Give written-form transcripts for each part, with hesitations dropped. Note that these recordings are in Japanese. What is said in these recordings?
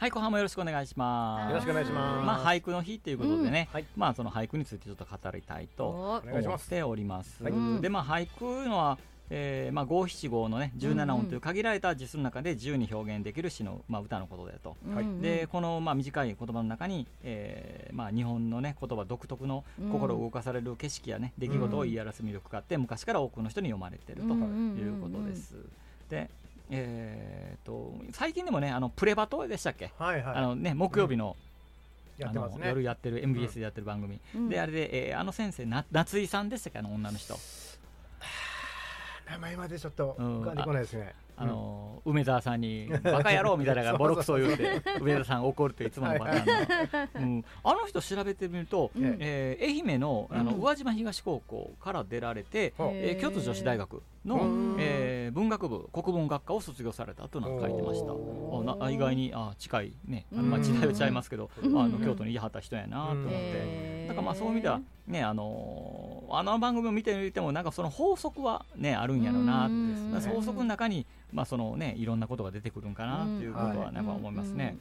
はい、後半もよろしくお願いします。 よろしくお願いします。 まあ、俳句の日ということでね、 はい、 まあその俳句についてちょっと語りたいと思っております。で、まあ俳句のはまあ、五七五のね17音という限られた字数の中で自由に表現できる詩の、まあ、歌のことだと、でこの、まあ、短い言葉の中に、まあ、日本の、ね、言葉独特の心を動かされる景色や、ね、出来事を言い表す魅力があって、昔から多くの人に読まれているということです。で最近でもねプレバトでしたっけ、ね、木曜日の、夜やってる MBS でやってる番組、であれで、先生夏井さんでしたっけ、女の人、 名前までちょっと浮かんでこないですね。 梅沢さんにバカ野郎みたいなのがボロクソ言うて梅沢さん怒るっていつものパターンの、あの人調べてみると、愛媛の宇和島東高校から出られて、京都女子大学の、文学部国文学科を卒業されたと書いてました。意外に近いね、まあ、時代は違いますけど、京都にいはった人やなと思って、だからまあそういう意味ではね、あの番組を見てみてもなんかその法則はねあるんやろうな、法則の中にまあそのねいろんなことが出てくるんかなっていうことはやっぱ思いますね。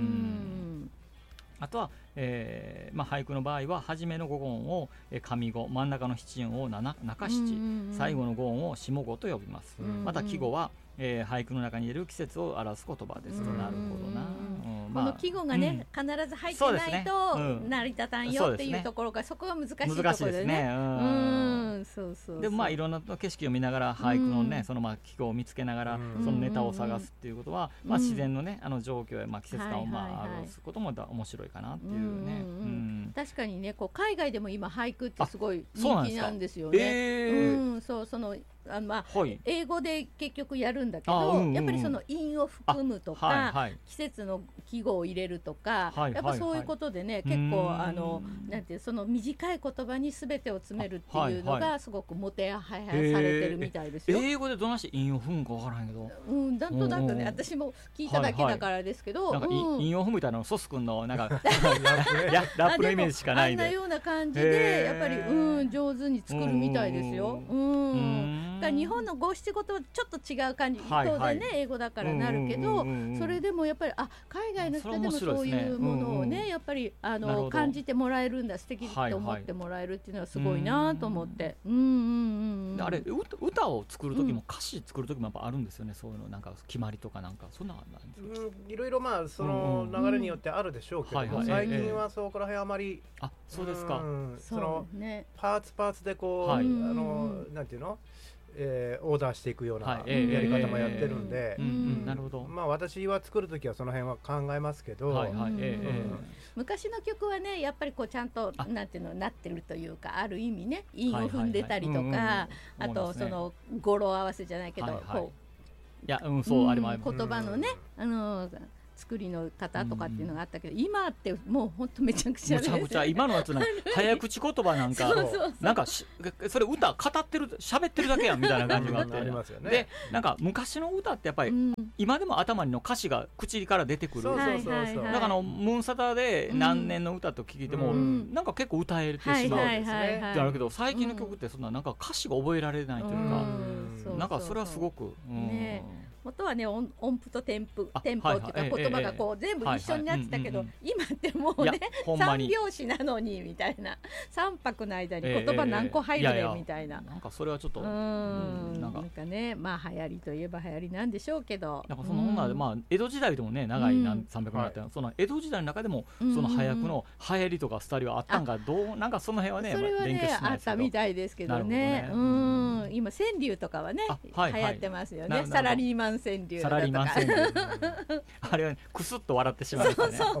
あとは、まあ、俳句の場合は初めの五音を上五、真ん中の七音を中七、最後の五音を下五と呼びます。また季語は、俳句の中にいる季節を表す言葉ですと。なるほどな、 この季語がね、必ず入ってないと成り立たんよっていうところが、そこが難しいところでね。 でもまあいろんな景色を見ながら俳句のね、そのまあ季語を見つけながらそのネタを探すっていうことは、まあ自然のね状況やまあ季節感をまあ表すことも面白いかなっていうね。 確かにね、こう海外でも今俳句ってすごい人気なんですよね。そのまあ英語で結局やるんだけど、やっぱりその韻を含むとか季節の季語を入れるとか、やっぱそういうことでね、結構なんていう、その短い言葉に全てを詰めるっていうのがすごくもてはやされてるみたいですよ。 英語でどんなし韻を踏むか分からんけど、 なんとなくね、私も聞いただけだからですけど、 なんか韻を踏むみたいなのソス君のなんかラップのイメージしかないんで、 あんなような感じでやっぱり上手に作るみたいですよ。日本の五七五とちょっと違う感じ、当然ね英語だからなるけど、それでもやっぱり海外の人でもそういうものをねやっぱり感じてもらえるんだ、素敵って思ってもらえるっていうのはすごいなと思って。 あれ歌を作る時も歌詞作る時もやっぱあるんですよね、そういうのなんか決まりとかなんかそんなのなんですか。 いろいろまあその流れによってあるでしょうけども、最近はそこら辺あまり、 そうですか、 そのパーツでこうなんていうの、オーダーしていくようなやり方もやってるんで、 なるほど。 まあ私は作るときはその辺は考えますけど、 昔の曲はねやっぱりこうちゃんとなんていうのなってるというか、ある意味ね韻を踏んでたりとか、あとその語呂合わせじゃないけど、こう言葉のね作りの方とかっていうのがあったけど、今ってもう本当めちゃくちゃ今のやつなんか早口言葉なんかなんかそれ歌語ってる喋ってるだけやんみたいな感じがあって、でなんか昔の歌ってやっぱり今でも頭にの歌詞が口から出てくる。だからムーンサタで何年の歌と聞いてもなんか結構歌えてしまうんですねってなるけど、最近の曲ってそんななんか歌詞が覚えられないというか、なんかそれはすごく元はね音符とテンポっていうか言葉がこう全部一緒になってたけど、今ってもうね3拍子なのにみたいな、3拍の間に言葉何個入るねみたいな、 なんかそれはちょっとなんかね、まあ流行りといえば流行りなんでしょうけど、 なんかその女でまあ江戸時代でもね長い300年あって、その江戸時代の中でもその早くの流行りとかスタイルはあったんかどう、なんかその辺はねそれはねあったみたいですけどね。今川柳とかはね流行ってますよね。サラリーマン川柳だとかあれはくすっと笑ってしまうね。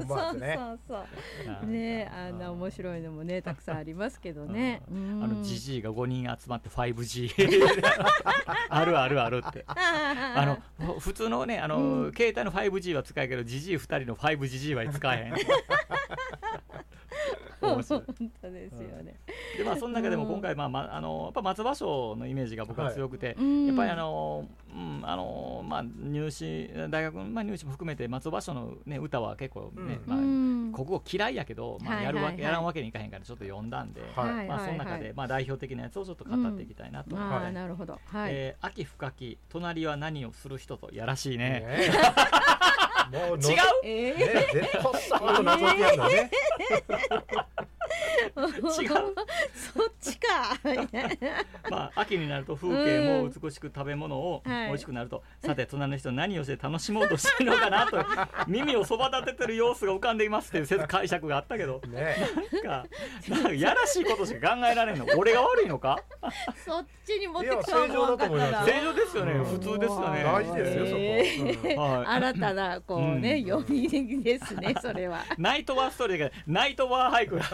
そうね、面白いのもねたくさんありますけどね。 ジジイが5人集まって 5G あるあるあるって普通のね携帯の 5G は使えるけどジジイ2人の 5GG は使えへん。 本当ですよね。 でまあその中でも今回やっぱ松葉賞のイメージが僕は強くて、やっぱりまあ入試大学の入試も含めて松葉賞のね歌は結構ね、国語嫌いやけどやらんわけにいかへんからちょっと読んだんで、まあその中で代表的なやつをちょっと語っていきたいなと思って。 なるほど。 秋深き隣は何をする人とやらしいね。 違う？ 絶対さっと覗きやんのね。 違う。 そっちか。 まあ秋になると風景も美しく食べ物を美味しくなると、さて隣の人何をして楽しもうとしているのかなと耳をそば立ててる様子が浮かんでいますっていう解釈があったけど、なんかやらしいことしか考えられんの。俺が悪いのか？ そっちに持ってきたらもう分かったら正常ですよね。普通ですよね。 大事ですよそこ。 新たなこうね読みですねそれは。 ナイトワーストーリーがナイトワー俳句。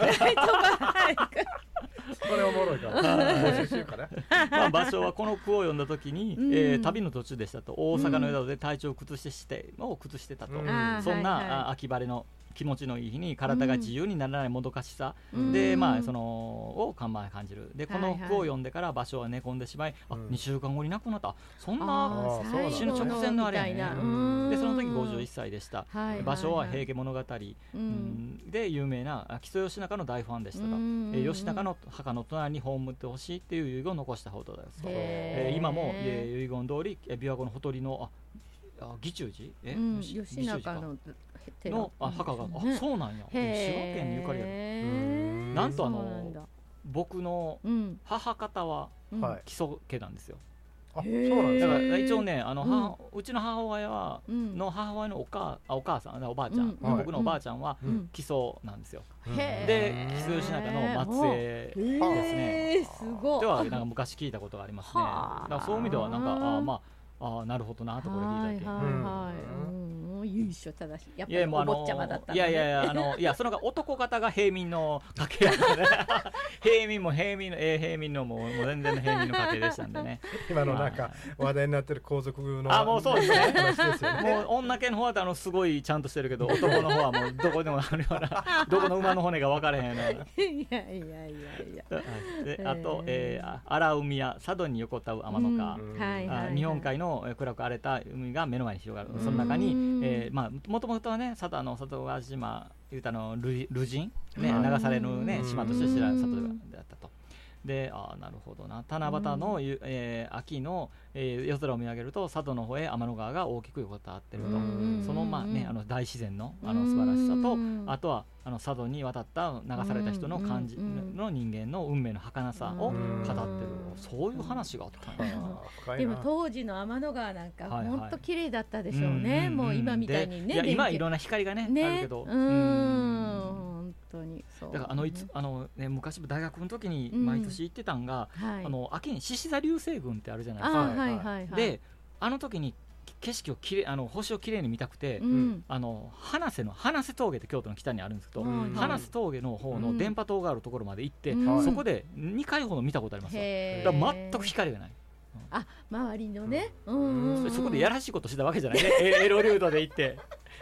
これおもろいから募集しようかな。 まあ場所はこの句を読んだ時に、旅の途中でしたと。大阪の宿で体調を崩してたと、そんな秋晴れの気持ちのいい日に体が自由にならないもどかしさ、でまあそのを感じる。でこの句を読んでから場所は寝込んでしまい、2週間後に亡くなった。そんな死ぬ直前のあれやね。でその時51歳でした。場所は平家物語で有名な木曽義仲の大ファンでしたと。義仲の墓の隣に葬ってほしいっていう遺言を残したほどですと。今も遺言通り琵琶湖のほとりの義中寺、 義仲の墓がそうなんや。滋賀県にゆかりある。なんと僕の母方は木曽家なんですよ。 そうなんですだから一応ねうちの母親のお母さんおばあちゃん、僕のおばあちゃんは木曽なんですよ。で木曽義仲の末裔ですね。 すごい。 ではなんか昔聞いたことがありますね。だからそういう意味ではなんかなるほどなとこれ聞いたけ。 由緒正しい。やっぱりお坊ちゃまだった。 いやその男方が平民の家系やからね。平民のもう全然の平民の家系でしたんでね。 今のなんか話題になってる皇族のもうそうですね。もう女系の方はすごいちゃんとしてるけど、男の方はもうどこでもあるようなどこの馬の骨が分からへんな。 いや。 あと荒海や佐渡に横たう天の川、日本海の暗く荒れた海が目の前に広がる。その中にもともとはね佐渡川島いうた流人、流される島として知られる里だったと。でなるほどな。七夕の、秋の、夜空を見上げると佐渡の方へ天の川が大きく横たわってると。その大自然の素晴らしさと、あとは佐渡に渡った流された人の感じの人間の運命の儚さを語ってる。そういう話があったんや。 でも当時の天の川なんか本当綺麗だったでしょうね。もう今みたいにね。 今いろんな光がねあるけど。 本当にそう。 だから昔大学の時に毎年行ってたんが、秋に獅子座流星群ってあるじゃないですか。で時に景色を星をきれいに見たくて、花瀬峠って京都の北にあるんですけど、花瀬峠の方の電波塔があるところまで行って、そこで2回ほど見たことありますよ。だから全く光がない。 周りのね、 そこでやらしいことしたわけじゃないね。エロルードで行って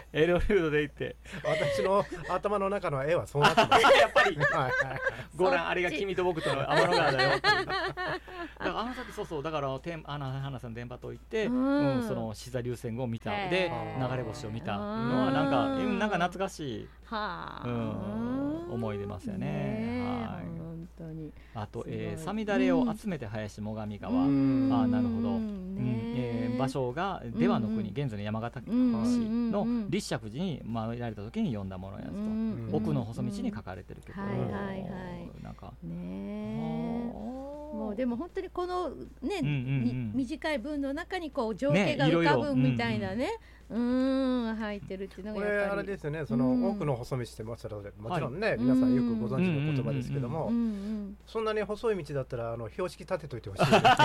私の頭の中の絵はそうなってます。 やっぱりご覧あれが君と僕との天の川だよっていう。だから時そうだから花さん電波塔行って、その獅子流星群を見たで流れ星を見たのはなんか懐かしい思い出ますよね。あとさみだれを集めて林最上川。なるほど。場所が出羽の国、現在の山形市の立石寺に参られた時に読んだものやつと。奥の細道に書かれてるけど、なんかもうでも本当にこのね短い文の中にこう情景が浮かぶみたいなね入ってるっていうのがやっぱりこれあれですよね。その奥の細道ってもちろんね皆さんよくご存知の言葉ですけども、そんなに細い道だったら標識立てといてほしい。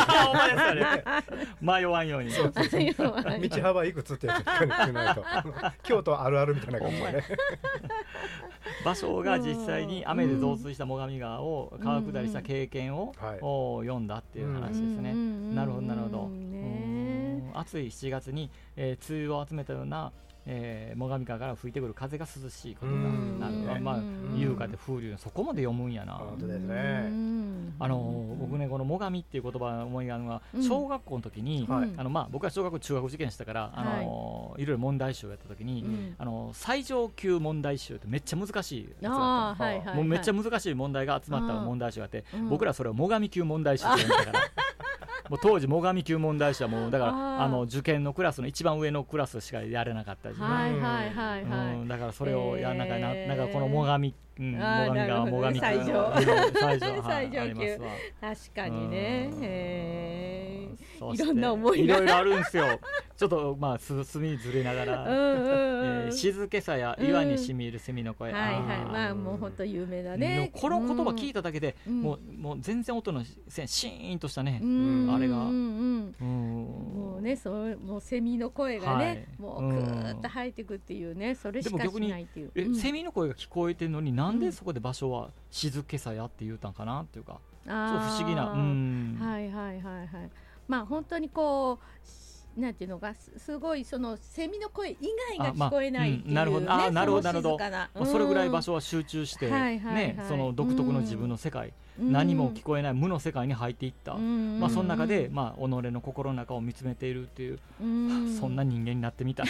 迷わんように。 道幅いくつってやつ聞ないと。京都あるあるみたいな感じでね。 場所が実際に雨で増水した最上川を川下りした経験を読んだっていう話ですね。なるほどなるほど。暑い7月に梅雨を集めたような最上川から吹いてくる風が涼しいことがなる。優雅で風流、そこまで読むんやな。 本当ですね。 僕ねこの最上っていう言葉を思いがあるのは小学校の時に僕は小学校中学受験したからいろいろ問題集をやった時に最上級問題集ってめっちゃ難しいやつがあった。もうめっちゃ難しい問題が集まった問題集があって、僕らそれを最上級問題集って呼んだから。 もう当時最上級問題集はもうだから受験のクラスの一番上のクラスしかやれなかったし、ね、 はいはいはいはい、 だからそれをやんなきゃなんかこの最上最上級最上最上級、 確かにね、いろんな思いがいろいろあるんですよ。ちょっとまあ隅ずれながら静けさや岩にしみる蝉の声、 はいはい、まあもう本当有名だね。 この言葉聞いただけでもう全然音のシーンとしたね、あれがもうね、もう蝉の声がね、もうクーッと入ってくっていうね、それしかしないっていう。 蝉の声が聞こえてるのになんでそこで場所は静けさやって言うたんかなっていうか、そう不思議な、 はいはいはいはい。まあ本当にこうなんていうのがすごいその蝉の声以外が聞こえないっていうね、 なるほどなるほど、それぐらい場所は集中してね、その独特の自分の世界、何も聞こえない無の世界に入っていった、まあその中でまあ己の心の中を見つめているっていう、そんな人間になってみたい。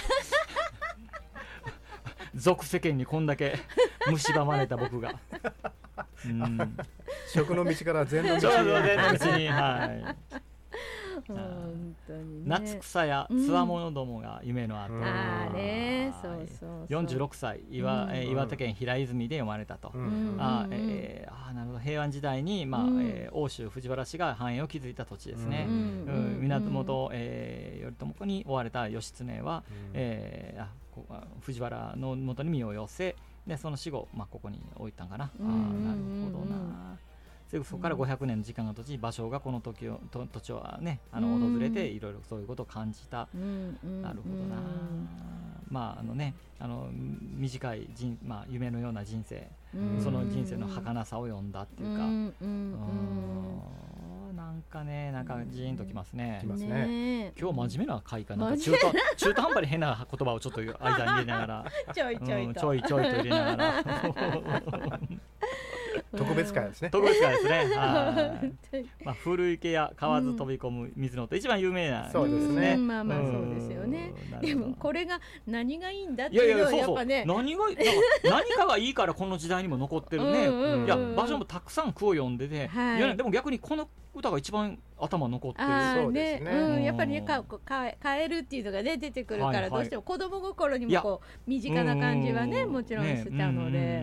俗世間にこんだけ蝕まれた僕が、 食の道から禅の道に、はい。 本当にね、 夏草やつわものどもが夢のあった、46歳岩手県平泉で生まれたと、なるほど、平安時代に、奥州藤原氏が繁栄を築いた土地ですね。源頼朝に追われた義経は、藤原の元に身を寄せで、その死後、ここに置いたんかな。なるほどな。そこから500年の時間が経ち、芭蕉がこの土地をね訪れていろいろそういうことを感じた。なるほどな。まあ短い夢のような人生、その人生の儚さを読んだっていうか、なんかね、なんかジーンときますね。 きますね。 今日真面目な回かなんか中途半端に変な言葉をちょっと間に入れながらちょいと入れながら特別会ですね。 特別会ですね。古池や河津飛び込む水の音、一番有名な。 そうですね。 まあそうですよね。でもこれが何がいいんだっていうのはやっぱね、 何かがいいからこの時代にも残ってるね。いや場所もたくさん句を読んでて、でも逆にこの歌が一番頭残ってる。 そうですね。 やっぱりね、変えるっていうのがね出てくるから、どうしても子供心にもこう身近な感じはねもちろんしたので、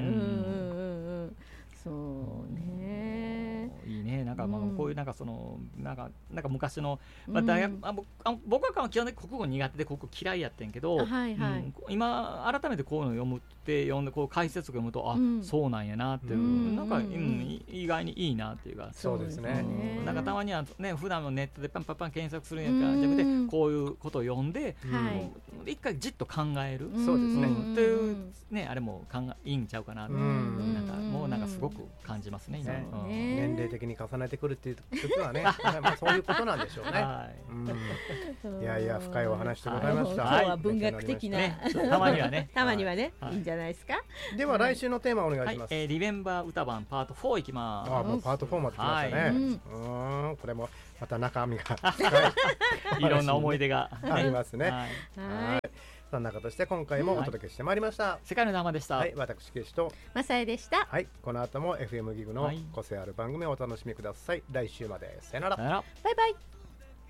そうね、 いいね。なんかこういうなんかそのなんか昔の僕は基本的に国語苦手で国語嫌いやってんけど、今改めてこういうの読んでこう解説を読むと、そうなんやなっていう、なんか意外にいいなっていうか。 そうですね。 なんかたまにはね、普段のネットでパン検索するんやからじゃなくて、こういうことを読んで一回じっと考える、 そうですね。 っていうね、あれもいいんちゃうかなって、なんかすごく感じますね。今年齢的に重ねてくるっていう時はね、そういうことなんでしょうね。いやいや深いお話でございました。 今日は文学的な、 たまにはねいいんじゃないですか。 では来週のテーマお願いします。 リメンバー歌版パート4いきます。 もうパート4まで来ましたね。これもまた中身がいろんな思い出がありますね。そんなことして今回もお届けしてまいりました。 世界の生でした。 はい、私ケイシとマサエでした。 はい、この後も FM ギグの個性ある番組をお楽しみください。来週までさよなら。 バイバイ。